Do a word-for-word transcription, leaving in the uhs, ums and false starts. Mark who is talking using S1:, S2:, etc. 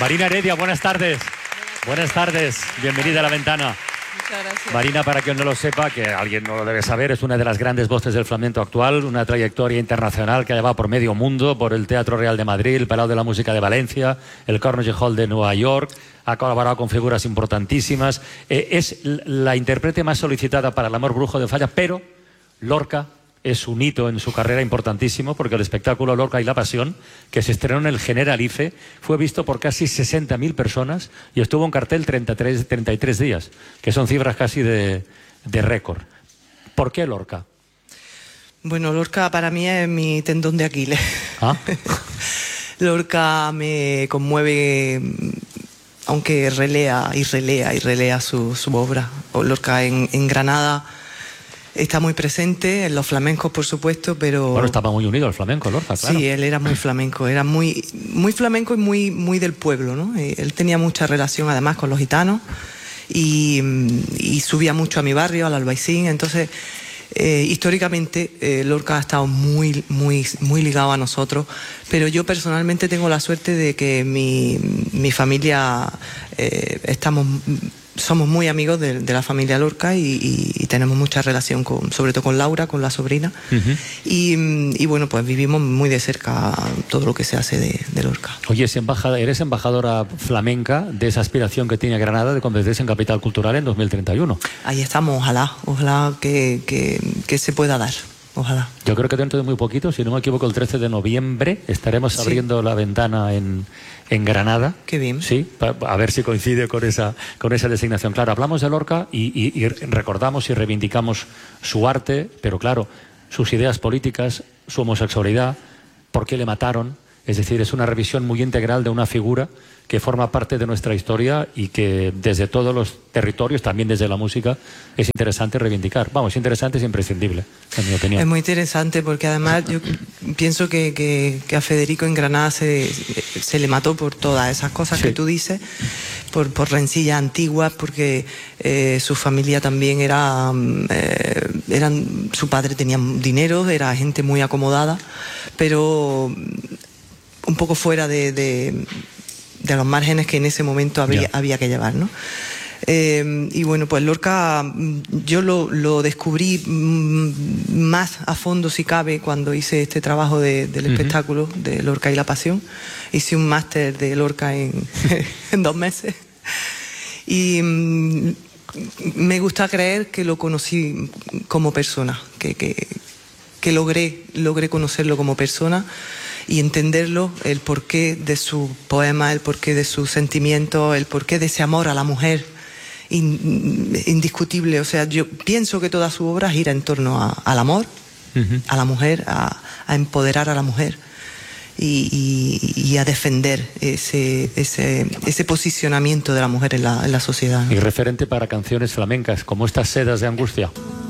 S1: Marina Heredia, buenas tardes. Buenas tardes, bienvenida a La Ventana.
S2: Muchas gracias.
S1: Marina, para quien no lo sepa, que alguien no lo debe saber, es una de las grandes voces del flamenco actual, una trayectoria internacional que ha llevado por medio mundo, por el Teatro Real de Madrid, el Palau de la Música de Valencia, el Carnegie Hall de Nueva York, ha colaborado con figuras importantísimas, eh, es la intérprete más solicitada para El amor brujo de Falla, pero Lorca es un hito en su carrera importantísimo, porque el espectáculo Lorca y la Pasión, que se estrenó en el Generalife, fue visto por casi sesenta mil personas y estuvo en cartel treinta y tres días, que son cifras casi de, de récord. ¿Por qué Lorca?
S2: Bueno, Lorca para mí es mi tendón de Aquiles.
S1: ¿Ah?
S2: Lorca me conmueve, aunque relea y relea y relea su, su obra. Lorca en, en Granada está muy presente, en los flamencos por supuesto, pero...
S1: Bueno, estaba muy unido al flamenco, Lorca, claro.
S2: Sí, él era muy flamenco, era muy, muy flamenco y muy, muy del pueblo, ¿no? Él tenía mucha relación además con los gitanos y, y subía mucho a mi barrio, al Albaicín, entonces... Eh, históricamente eh, Lorca ha estado muy, muy, muy ligado a nosotros, pero yo personalmente tengo la suerte de que mi, mi familia eh, estamos, somos muy amigos de, de la familia Lorca y, y, y tenemos mucha relación con, sobre todo con Laura, con la sobrina. Uh-huh. y, y bueno, pues vivimos muy de cerca todo lo que se hace de, de Lorca.
S1: Oye, es embajada, eres embajadora flamenca de esa aspiración que tiene Granada de convertirse en capital cultural en dos mil treinta y uno.
S2: Ahí estamos, ojalá, ojalá que, que, que se pueda dar. Ojalá.
S1: Yo creo que dentro de muy poquito, si no me equivoco, el trece de noviembre estaremos sí. abriendo La Ventana en, en Granada.
S2: Qué bien.
S1: Sí, a ver si coincide con esa, con esa designación. Claro, hablamos de Lorca y, y, y recordamos y reivindicamos su arte, pero claro, sus ideas políticas, su homosexualidad, por qué le mataron. Es decir, es una revisión muy integral de una figura que forma parte de nuestra historia y que desde todos los territorios, también desde la música, es interesante reivindicar. Vamos, es interesante, es imprescindible, en mi opinión.
S2: Es muy interesante porque además yo pienso que, que, que a Federico en Granada se, se le mató por todas esas cosas sí. que tú dices, por, por rencillas antiguas, porque eh, su familia también era, eh, eran, su padre tenía dinero, era gente muy acomodada, pero un poco fuera de... de de los márgenes que en ese momento había, yeah. había que llevar, ¿no? Eh, y bueno, pues Lorca yo lo, lo descubrí más a fondo, si cabe, cuando hice este trabajo de, del uh-huh. espectáculo de Lorca y la Pasión. Hice un máster de Lorca en, en dos meses y mm, me gusta creer que lo conocí como persona, que, que, que logré, logré conocerlo como persona y entenderlo, el porqué de su poema, el porqué de sus sentimientos, el porqué de ese amor a la mujer indiscutible. O sea, yo pienso que toda su obra gira en torno a, al amor, uh-huh. a la mujer, a, a empoderar a la mujer y, y, y a defender ese, ese, ese posicionamiento de la mujer en la, en la sociedad, ¿no?
S1: Y referente para canciones flamencas, como estas Sedas de Angustia.